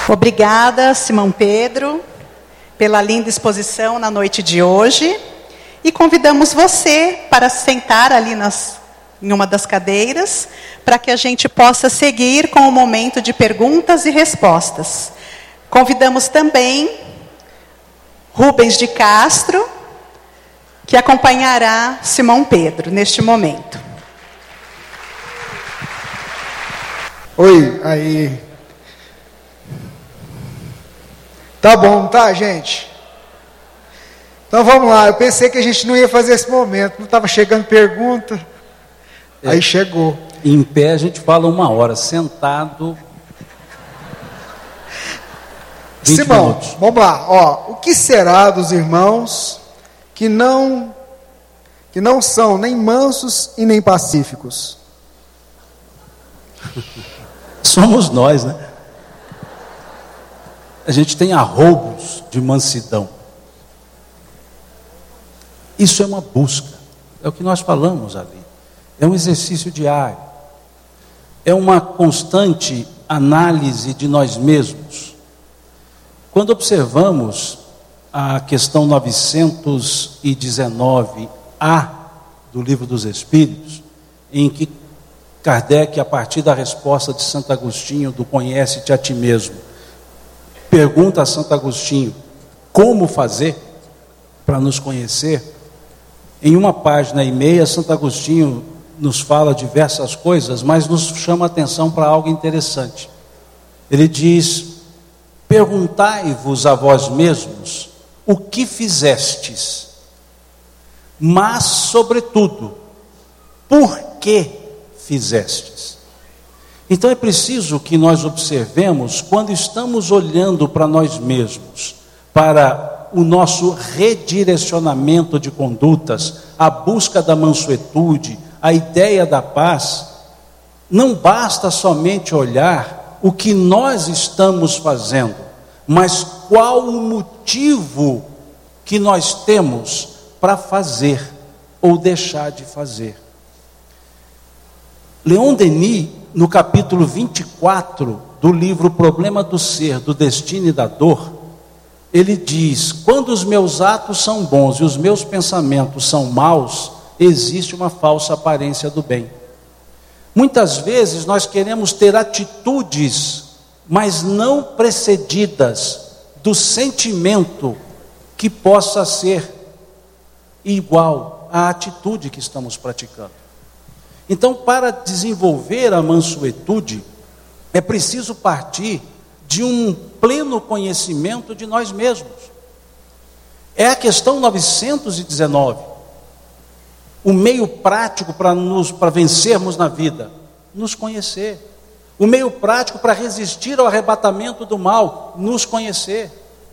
Obrigada, Simão Pedro, pela linda exposição na noite de hoje. E convidamos você para sentar ali em uma das cadeiras, para que a gente possa seguir com o momento de perguntas e respostas. Convidamos também Rubens de Castro, que acompanhará Simão Pedro neste momento. Oi, aí. Tá bom, tá, gente? Então vamos lá. Eu pensei que a gente não ia fazer esse momento. Não estava chegando pergunta. Aí chegou. Em pé a gente fala 1 hora, sentado 20 Simão, minutos. Vamos lá. Ó, o que será dos irmãos que não são nem mansos e nem pacíficos? Somos nós, né? A gente tem arroubos de mansidão. Isso é uma busca. É o que nós falamos ali. É um exercício diário. É uma constante análise de nós mesmos. Quando observamos a questão 919A do Livro dos Espíritos, em que Kardec, a partir da resposta de Santo Agostinho, do conhece-te a ti mesmo, pergunta a Santo Agostinho como fazer para nos conhecer. Em 1,5 páginas, Santo Agostinho nos fala diversas coisas, mas nos chama a atenção para algo interessante. Ele diz: perguntai-vos a vós mesmos o que fizestes, mas, sobretudo, por que fizestes. Então é preciso que nós observemos, quando estamos olhando para nós mesmos, para o nosso redirecionamento de condutas, a busca da mansuetude, a ideia da paz, não basta somente olhar o que nós estamos fazendo, mas qual o motivo que nós temos para fazer ou deixar de fazer. Leon Denis, no capítulo 24 do livro Problema do Ser, do Destino e da Dor, ele diz: quando os meus atos são bons e os meus pensamentos são maus, existe uma falsa aparência do bem. Muitas vezes nós queremos ter atitudes, mas não precedidas do sentimento que possa ser igual à atitude que estamos praticando. Então, para desenvolver a mansuetude, é preciso partir de um pleno conhecimento de nós mesmos. É a questão 919. O meio prático para vencermos na vida, nos conhecer. O meio prático para resistir ao arrebatamento do mal, nos conhecer.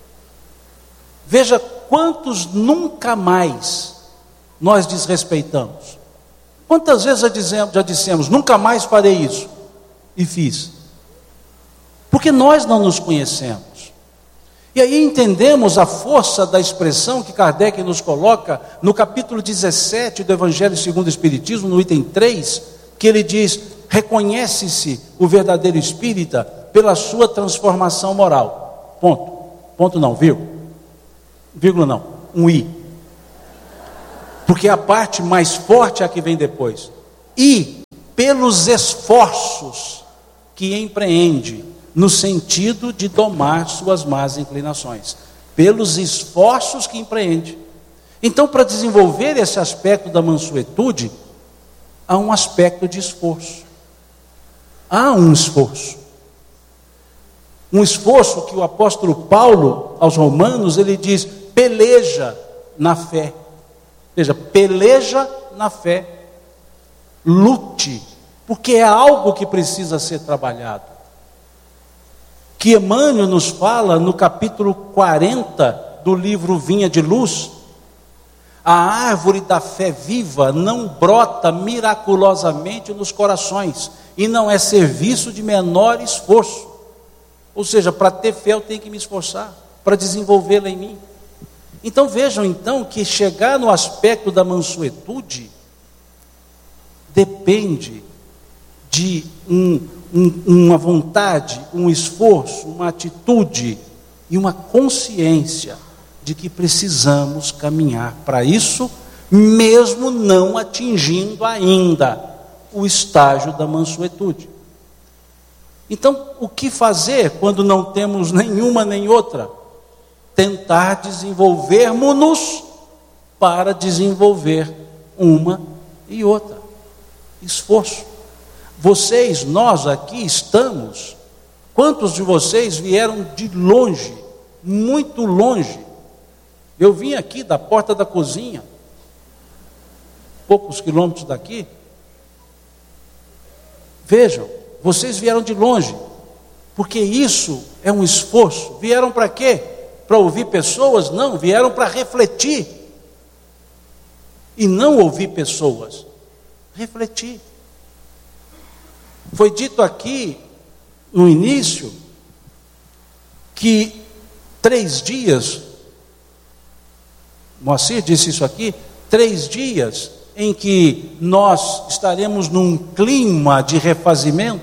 Veja quantos nunca mais nós desrespeitamos. Quantas vezes já dissemos, nunca mais farei isso, e fiz. Porque nós não nos conhecemos. E aí entendemos a força da expressão que Kardec nos coloca no capítulo 17 do Evangelho segundo o Espiritismo, no item 3, que ele diz: reconhece-se o verdadeiro espírita pela sua transformação moral. Ponto. Ponto não, vírgula. Vírgula não, um i. Porque a parte mais forte é a que vem depois. E pelos esforços que empreende, no sentido de domar suas más inclinações. Pelos esforços que empreende. Então, para desenvolver esse aspecto da mansuetude, há um aspecto de esforço. Há um esforço. Um esforço que o apóstolo Paulo, aos Romanos, ele diz: peleja na fé. Veja, peleja na fé. Lute, porque é algo que precisa ser trabalhado. Que Emmanuel nos fala no capítulo 40 do livro Vinha de Luz: a árvore da fé viva não brota miraculosamente nos corações, e não é serviço de menor esforço. Ou seja, para ter fé eu tenho que me esforçar, para desenvolvê-la em mim. Então vejam então que chegar no aspecto da mansuetude depende de uma vontade, um esforço, uma atitude e uma consciência de que precisamos caminhar para isso, mesmo não atingindo ainda o estágio da mansuetude. Então, o que fazer quando não temos nenhuma nem outra? Tentar desenvolvermos-nos para desenvolver uma e outra. Esforço. Vocês, nós aqui estamos. Quantos de vocês vieram de longe, muito longe? Eu vim aqui da porta da cozinha, poucos quilômetros daqui. Vejam, vocês vieram de longe, porque isso é um esforço. Vieram para quê? Para ouvir pessoas? Não, vieram para refletir. E não ouvir pessoas, refletir. Foi dito aqui, no início, que 3 dias, Moacir disse isso aqui, 3 dias em que nós estaremos num clima de refazimento,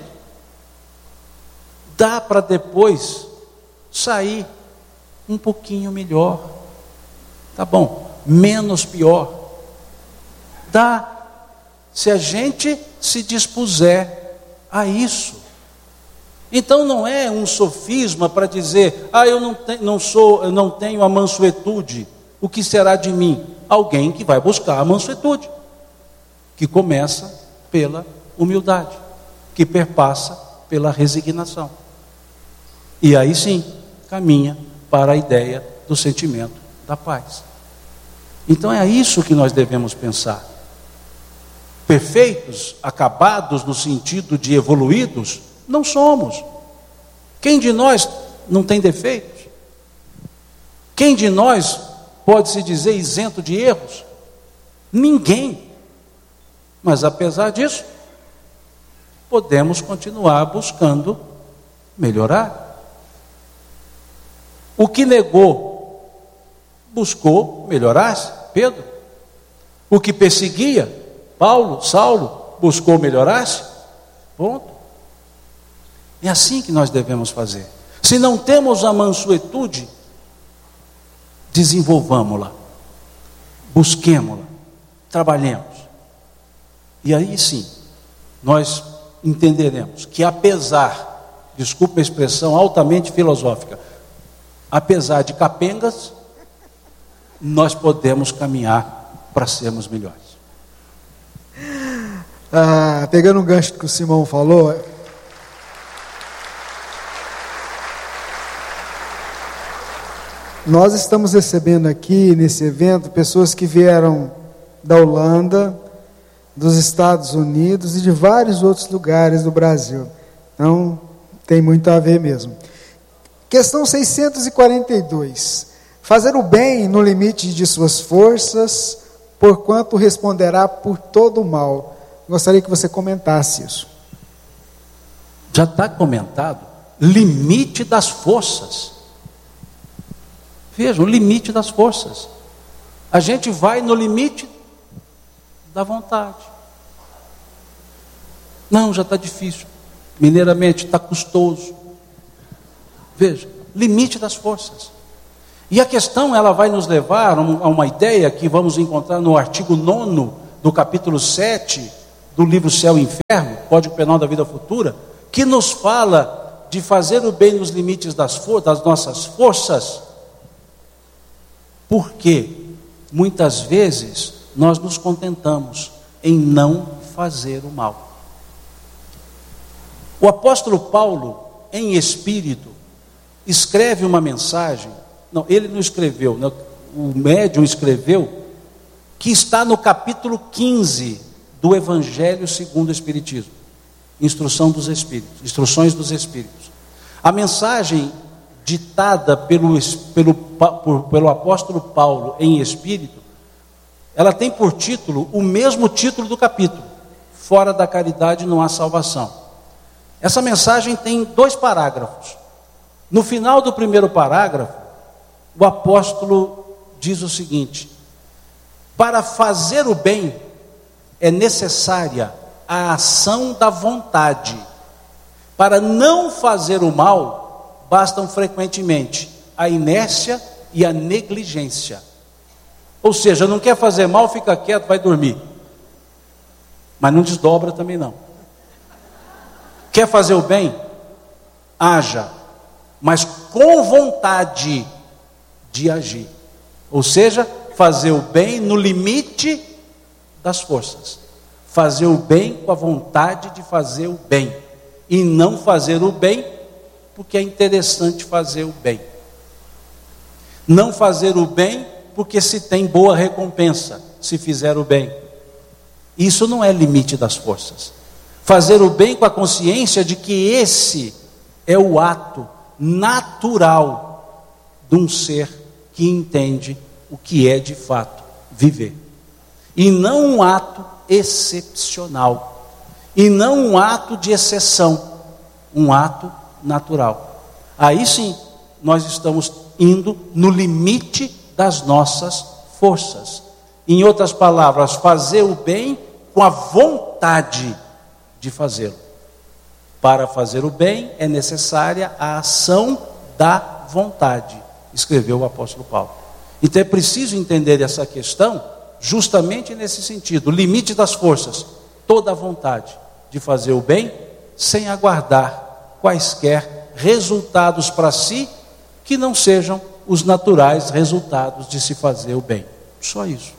dá para depois sair um pouquinho melhor, tá bom, menos pior, dá, se a gente se dispuser a isso. Então não é um sofisma para dizer, eu não tenho a mansuetude, o que será de mim? Alguém que vai buscar a mansuetude, que começa pela humildade, que perpassa pela resignação. E aí sim, caminha para a ideia do sentimento da paz. Então é isso que nós devemos pensar. Perfeitos, acabados no sentido de evoluídos, não somos. Quem de nós não tem defeitos? Quem de nós pode se dizer isento de erros? Ninguém. Mas apesar disso, podemos continuar buscando melhorar. O que negou, buscou melhorar-se, Pedro. O que perseguia, Saulo, buscou melhorar-se. Ponto. É assim que nós devemos fazer. Se não temos a mansuetude, desenvolvamos-la, busquemos-la, trabalhemos. E aí sim, nós entenderemos que apesar, desculpa a expressão altamente filosófica, apesar de capengas, nós podemos caminhar para sermos melhores. Pegando um gancho que o Simão falou, nós estamos recebendo aqui nesse evento pessoas que vieram da Holanda, dos Estados Unidos e de vários outros lugares do Brasil. Então, tem muito a ver mesmo. Questão 642. Fazer o bem no limite de suas forças, porquanto responderá por todo o mal. Gostaria que você comentasse isso. Já está comentado, limite das forças. Veja, o limite das forças. A gente vai no limite da vontade. Não, já está difícil. Mineiramente está custoso. Veja, limite das forças. E a questão, ela vai nos levar a uma ideia que vamos encontrar no artigo 9 do capítulo 7 do livro Céu e Inferno, Código Penal da Vida Futura, que nos fala de fazer o bem nos limites das nossas forças, porque muitas vezes nós nos contentamos em não fazer o mal. O apóstolo Paulo, em espírito, escreve uma mensagem, não, ele não escreveu, não, o médium escreveu, que está no capítulo 15 do Evangelho segundo o Espiritismo, Instruções dos Espíritos. A mensagem ditada pelo apóstolo Paulo em espírito, ela tem por título o mesmo título do capítulo: Fora da caridade não há salvação. Essa mensagem tem 2 parágrafos. No final do primeiro parágrafo, o apóstolo diz o seguinte: para fazer o bem é necessária a ação da vontade, para não fazer o mal, bastam frequentemente a inércia e a negligência. Ou seja, não quer fazer mal, fica quieto, vai dormir. Mas não desdobra também não. Quer fazer o bem? Haja, mas com vontade de agir. Ou seja, fazer o bem no limite das forças. Fazer o bem com a vontade de fazer o bem. E não fazer o bem porque é interessante fazer o bem. Não fazer o bem porque se tem boa recompensa se fizer o bem. Isso não é limite das forças. Fazer o bem com a consciência de que esse é o ato natural de um ser que entende o que é de fato viver. E não um ato excepcional. E não um ato de exceção. Um ato natural. Aí sim, nós estamos indo no limite das nossas forças. Em outras palavras, fazer o bem com a vontade de fazê-lo. Para fazer o bem é necessária a ação da vontade, escreveu o apóstolo Paulo. Então é preciso entender essa questão justamente nesse sentido, o limite das forças, toda a vontade de fazer o bem sem aguardar quaisquer resultados para si que não sejam os naturais resultados de se fazer o bem. Só isso.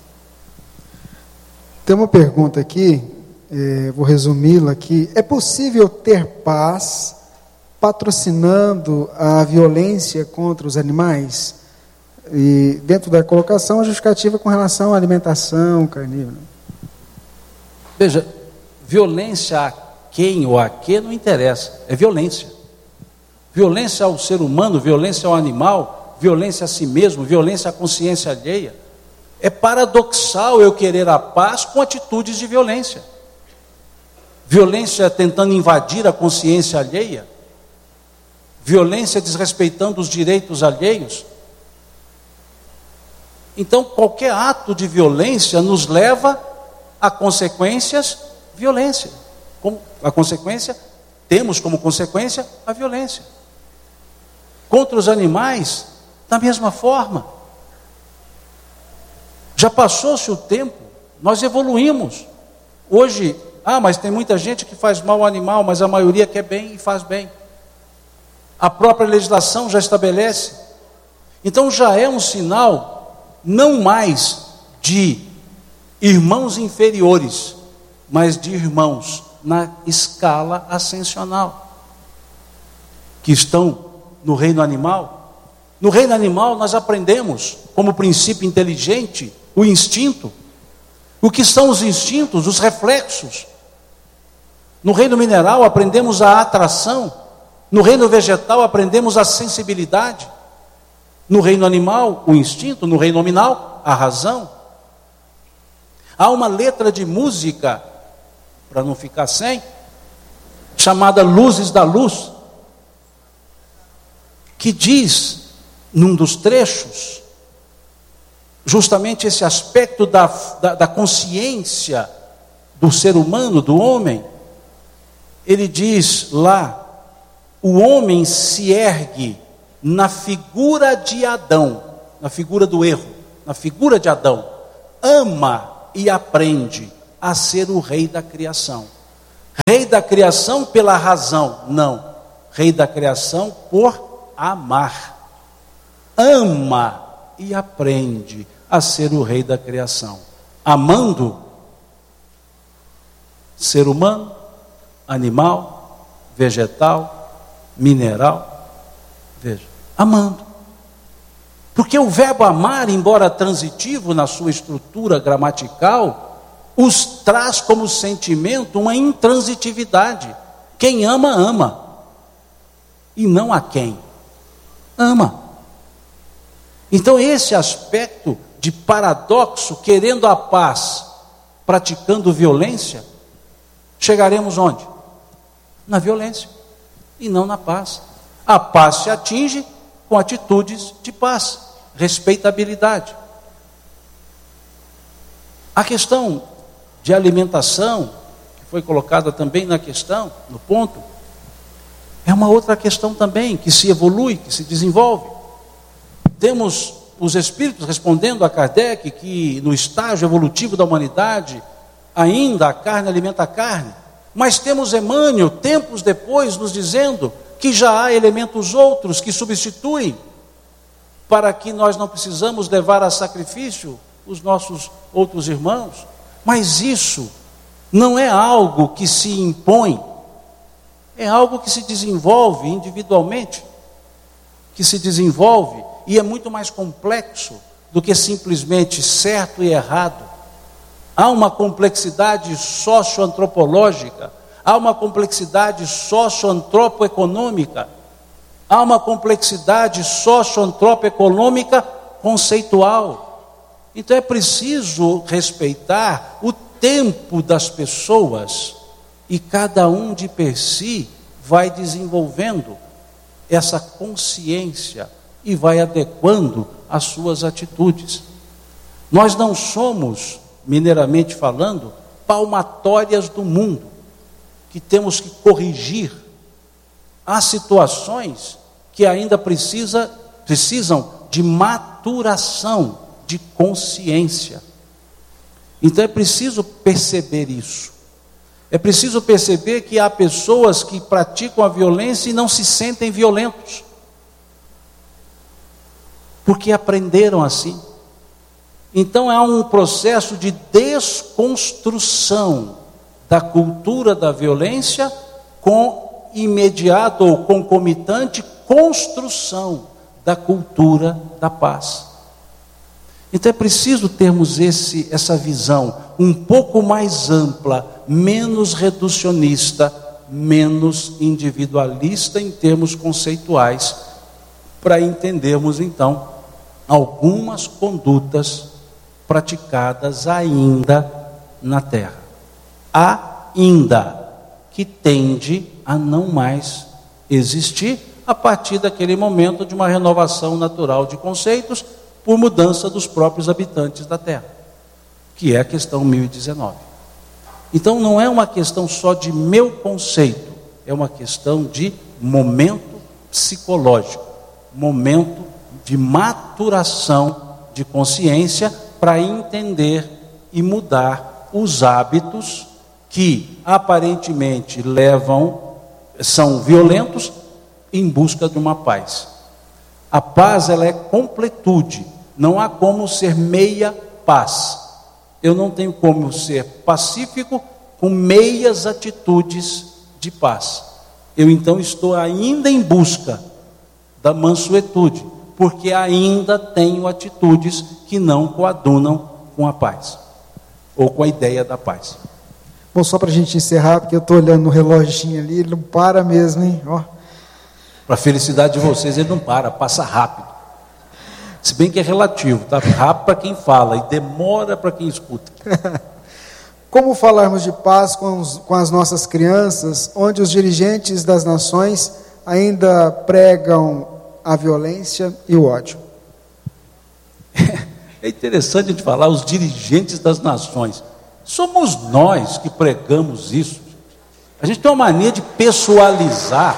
Tem uma pergunta aqui, vou resumi-la aqui. É possível ter paz patrocinando a violência contra os animais? E dentro da colocação, a justificativa com relação à alimentação carnívora. Veja, violência a quem ou a que não interessa, é violência. Violência ao ser humano, violência ao animal, violência a si mesmo, violência à consciência alheia. É paradoxal eu querer a paz com atitudes de violência. Violência tentando invadir a consciência alheia. Violência desrespeitando os direitos alheios. Então, qualquer ato de violência nos leva a consequências violência. Temos como consequência a violência. Contra os animais, da mesma forma. Já passou-se o tempo, nós evoluímos. Hoje, mas tem muita gente que faz mal ao animal, mas a maioria quer bem e faz bem. A própria legislação já estabelece. Então já é um sinal, não mais de irmãos inferiores, mas de irmãos na escala ascensional, que estão no reino animal. No reino animal nós aprendemos, como princípio inteligente, o instinto. O que são os instintos? Os reflexos. No reino mineral aprendemos a atração. No reino vegetal aprendemos a sensibilidade. No reino animal, o instinto. No reino nominal, a razão. Há uma letra de música, para não ficar sem, chamada Luzes da Luz, que diz, num dos trechos, justamente esse aspecto da consciência do ser humano, do homem. Ele diz lá: o homem se ergue na figura de Adão, na figura do erro, na figura de Adão, ama e aprende a ser o rei da criação. Rei da criação pela razão? Não. Rei da criação por amar. Ama e aprende a ser o rei da criação. Amando ser humano, animal, vegetal, mineral. Veja, amando. Porque o verbo amar, embora transitivo na sua estrutura gramatical, os traz como sentimento uma intransitividade. Quem ama, ama. E não a quem ama. Então esse aspecto de paradoxo, querendo a paz, praticando violência, chegaremos onde? Na violência e não na paz. A paz se atinge com atitudes de paz, respeitabilidade. A questão de alimentação, que foi colocada também na questão, no ponto, É uma outra questão também, que se evolui, que se desenvolve. Temos os espíritos respondendo a Kardec que no estágio evolutivo da humanidade, ainda a carne alimenta a carne. Mas temos Emmanuel, tempos depois, nos dizendo que já há elementos outros que substituem, para que nós não precisamos levar a sacrifício os nossos outros irmãos. Mas isso não é algo que se impõe, é algo que se desenvolve individualmente, que se desenvolve e é muito mais complexo do que simplesmente certo e errado. Há uma complexidade socioantropológica, há uma complexidade socioantropoeconômica, há uma complexidade socioantropoeconômica conceitual. Então é preciso respeitar o tempo das pessoas e cada um de per si vai desenvolvendo essa consciência e vai adequando as suas atitudes. Nós não somos, mineiramente falando, palmatórias do mundo, que temos que corrigir. Há situações que ainda precisam de maturação, de consciência. Então é preciso perceber isso. É preciso perceber que há pessoas que praticam a violência e não se sentem violentos, porque aprenderam assim. Então há um processo de desconstrução da cultura da violência com imediato ou concomitante construção da cultura da paz. Então é preciso termos essa visão um pouco mais ampla, menos reducionista, menos individualista em termos conceituais, para entendermos então algumas condutas praticadas ainda na Terra, ainda que tende a não mais existir a partir daquele momento de uma renovação natural de conceitos por mudança dos próprios habitantes da Terra, que é a questão 1019. Então não é uma questão só de meu conceito, é uma questão de momento psicológico, momento de maturação de consciência para entender e mudar os hábitos que aparentemente são violentos em busca de uma paz. A paz, ela é completude, não há como ser meia paz. Eu não tenho como ser pacífico com meias atitudes de paz. Eu então estou ainda em busca da mansuetude, porque ainda tenho atitudes que não coadunam com a paz, ou com a ideia da paz. Bom, só para a gente encerrar, porque eu estou olhando no reloginho ali, ele não para mesmo, hein? Para a felicidade de vocês, ele não passa rápido. Se bem que é relativo, tá? Rápido para quem fala e demora para quem escuta. Como falarmos de paz com as nossas crianças, onde os dirigentes das nações ainda pregam a violência e o ódio? É interessante a gente falar os dirigentes das nações. Somos nós que pregamos isso. A gente tem uma mania de pessoalizar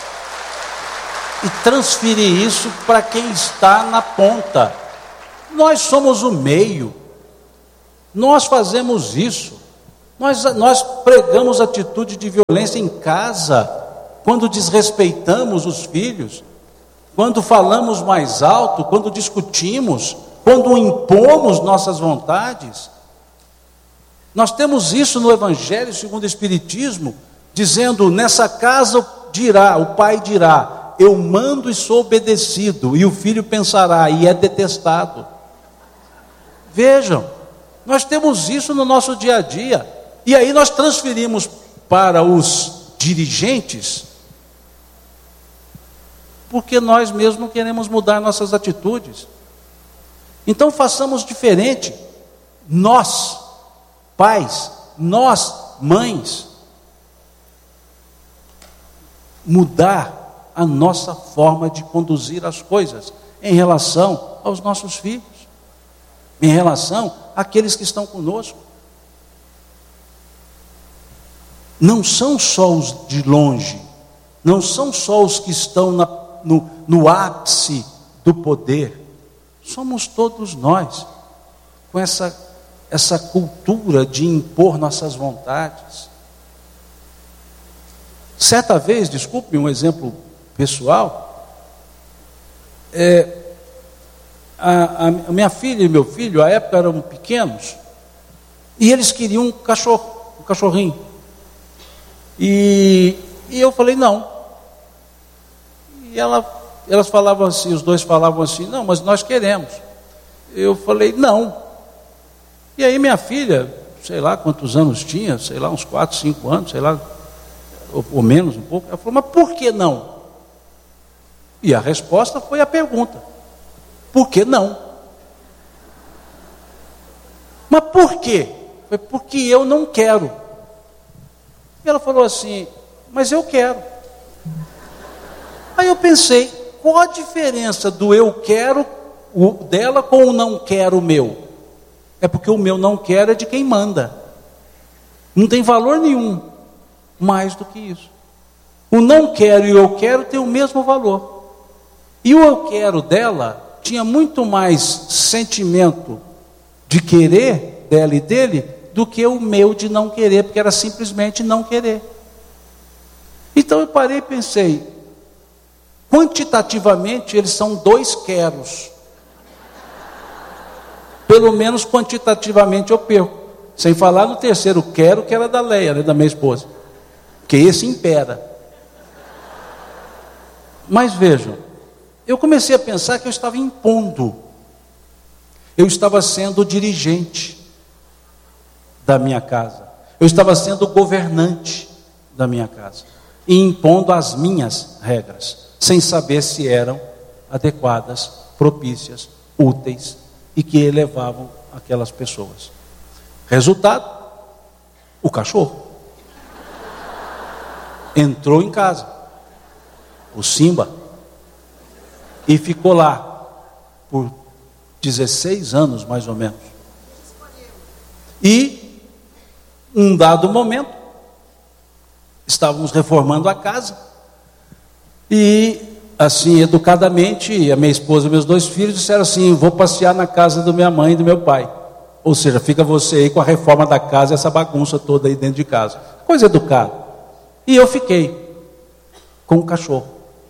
e transferir isso para quem está na ponta. Nós somos o meio. Nós fazemos isso. Nós pregamos atitude de violência em casa, quando desrespeitamos os filhos, quando falamos mais alto, quando discutimos, quando impomos nossas vontades. Nós temos isso no Evangelho segundo o Espiritismo, dizendo: nessa casa o pai dirá, eu mando e sou obedecido, e o filho pensará, e é detestado. Vejam, nós temos isso no nosso dia a dia, e aí nós transferimos para os dirigentes, porque nós mesmos não queremos mudar nossas atitudes. Então façamos diferente. Nós, pais, nós, mães, mudar a nossa forma de conduzir as coisas em relação aos nossos filhos, em relação àqueles que estão conosco. Não são só os de longe, não são só os que estão no ápice do poder, somos todos nós, com essa cultura de impor nossas vontades. Certa vez, desculpe um exemplo pessoal, a minha filha e meu filho, à época eram pequenos, e eles queriam um cachorrinho. E eu falei, não. E elas falavam assim, os dois falavam assim, não, mas nós queremos. Eu falei, não. E aí minha filha, sei lá quantos anos tinha, sei lá, uns 4, 5 anos, sei lá, ou menos um pouco, ela falou, mas por que não? E a resposta foi a pergunta, por que não? Mas por quê? Foi porque eu não quero. E ela falou assim, mas eu quero. Aí eu pensei, qual a diferença do eu quero dela com o não quero meu? É porque o meu não quero é de quem manda. Não tem valor nenhum mais do que isso. O não quero e o eu quero tem o mesmo valor. E o eu quero dela tinha muito mais sentimento de querer dela e dele do que o meu de não querer, porque era simplesmente não querer. Então eu parei e pensei, quantitativamente eles são 2 queros. Pelo menos quantitativamente eu perco. Sem falar no terceiro quero, que era da Leia, né, da minha esposa. Porque esse impera. Mas vejam, eu comecei a pensar que eu estava impondo. Eu estava sendo o dirigente da minha casa. Eu estava sendo o governante da minha casa. E impondo as minhas regras, sem saber se eram adequadas, propícias, úteis e que elevavam aquelas pessoas. Resultado, o cachorro entrou em casa, o Simba, e ficou lá por 16 anos mais ou menos. E um dado momento, estávamos reformando a casa e assim, educadamente, a minha esposa e meus 2 filhos disseram assim, vou passear na casa da minha mãe e do meu pai. Ou seja, fica você aí com a reforma da casa, essa bagunça toda aí dentro de casa. Coisa educada. E eu fiquei com o cachorro.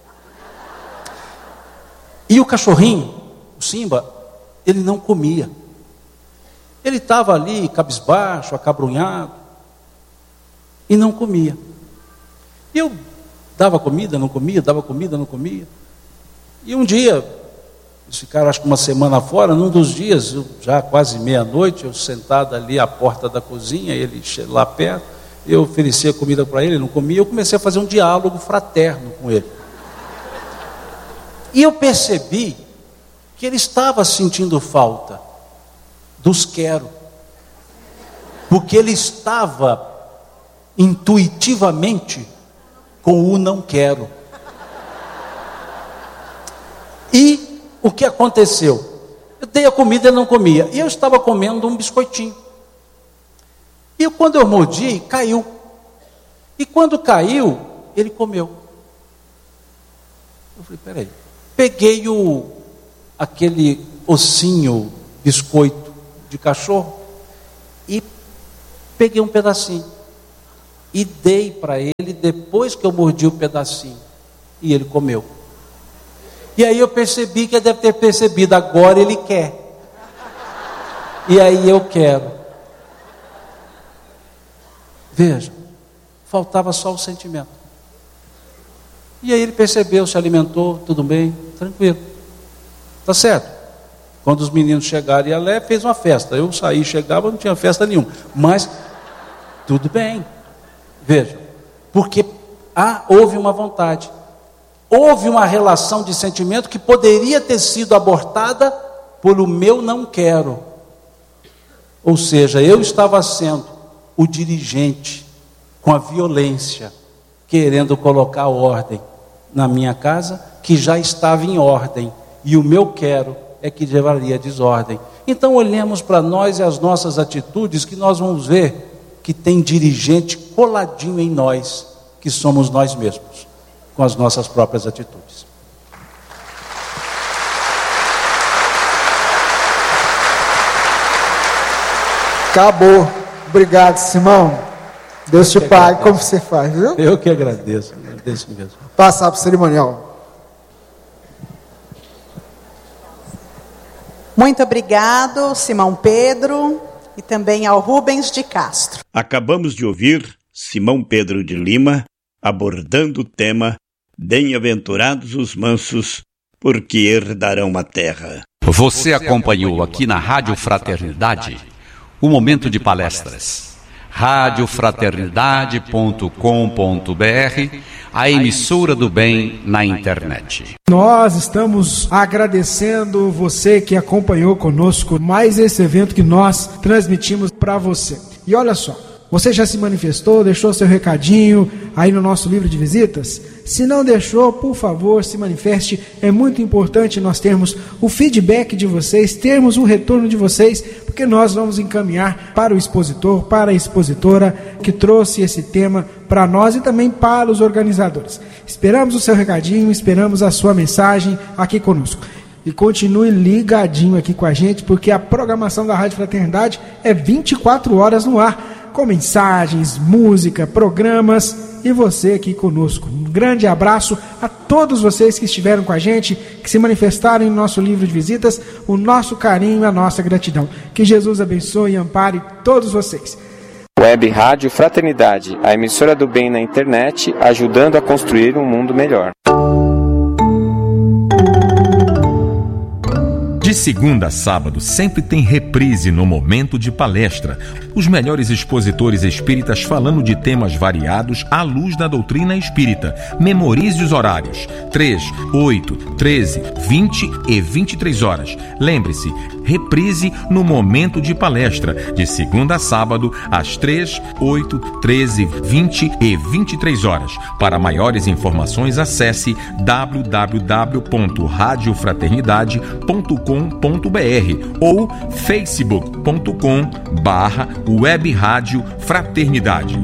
E o cachorrinho, o Simba, ele não comia. Ele estava ali, cabisbaixo, acabrunhado, e não comia. E eu dava comida, não comia, dava comida, não comia. E um dia, eles ficaram acho que uma semana fora, num dos dias, já quase meia-noite, eu sentado ali à porta da cozinha, ele lá perto, eu oferecia comida para ele não comia, eu comecei a fazer um diálogo fraterno com ele. E eu percebi que ele estava sentindo falta dos quero, porque ele estava intuitivamente com o não quero. E o que aconteceu? Eu dei a comida e ele não comia, e eu estava comendo um biscoitinho, e quando eu mordi, caiu, e quando caiu, ele comeu. Eu falei, peraí, peguei aquele ossinho, biscoito de cachorro, e peguei um pedacinho, e dei para ele depois que eu mordi o pedacinho, e ele comeu. E aí eu percebi que ele deve ter percebido, agora ele quer, e aí eu quero. Veja, faltava só o sentimento. E aí ele percebeu, se alimentou, tudo bem, tranquilo, tá certo. Quando os meninos chegaram, e a Lé fez uma festa, eu saí, chegava, não tinha festa nenhuma, mas tudo bem. Veja, porque houve uma vontade, houve uma relação de sentimento que poderia ter sido abortada pelo meu não quero. Ou seja, eu estava sendo o dirigente com a violência, querendo colocar ordem na minha casa, que já estava em ordem, e o meu quero é que levaria desordem. Então olhemos para nós e as nossas atitudes, que nós vamos ver que tem dirigente coladinho em nós, que somos nós mesmos. com as nossas próprias atitudes. Acabou. Obrigado, Simão. Deus te pague como você faz, viu? Eu que agradeço mesmo. Passar para o cerimonial. Muito obrigado, Simão Pedro, e também ao Rubens de Castro. Acabamos de ouvir Simão Pedro de Lima abordando o tema Bem-aventurados os mansos, porque herdarão a terra. Você acompanhou aqui na Rádio Fraternidade o momento de palestras. radiofraternidade.com.br, a emissora do bem na internet. Nós estamos agradecendo você que acompanhou conosco mais esse evento que nós transmitimos para você. E olha só, você já se manifestou, deixou seu recadinho aí no nosso livro de visitas? Se não deixou, por favor, se manifeste. É muito importante nós termos o feedback de vocês, termos o retorno de vocês, porque nós vamos encaminhar para o expositor, para a expositora que trouxe esse tema para nós e também para os organizadores. Esperamos o seu recadinho, esperamos a sua mensagem aqui conosco. E continue ligadinho aqui com a gente, porque a programação da Rádio Fraternidade é 24 horas no ar, com mensagens, música, programas e você aqui conosco. Um grande abraço a todos vocês que estiveram com a gente, que se manifestaram em nosso livro de visitas, o nosso carinho e a nossa gratidão. Que Jesus abençoe e ampare todos vocês. Web Rádio Fraternidade, a emissora do bem na internet, ajudando a construir um mundo melhor. De segunda a sábado, sempre tem reprise no momento de palestra. Os melhores expositores espíritas falando de temas variados à luz da doutrina espírita. Memorize os horários: 3, 8, 13, 20 e 23 horas. Lembre-se, reprise no momento de palestra, de segunda a sábado, às 3, 8, 13, 20 e 23 horas. Para maiores informações, acesse www.radiofraternidade.com.br ou facebook.com/Web Rádio Fraternidade.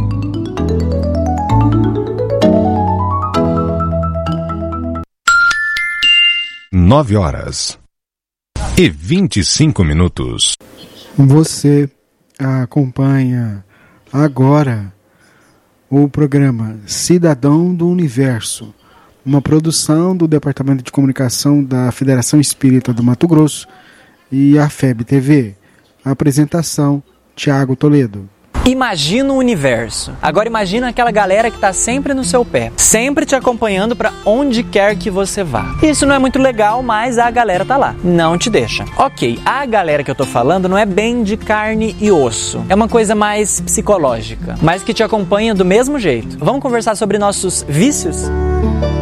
Nove horas e 25 minutos. Você acompanha agora o programa Cidadão do Universo, uma produção do Departamento de Comunicação da Federação Espírita do Mato Grosso e a FEB TV. A apresentação, Tiago Toledo. Imagina o universo. Agora imagina aquela galera que está sempre no seu pé, sempre te acompanhando para onde quer que você vá. Isso não é muito legal, mas a galera tá lá, não te deixa. Ok, a galera que eu tô falando não é bem de carne e osso, é uma coisa mais psicológica, mas que te acompanha do mesmo jeito. Vamos conversar sobre nossos vícios?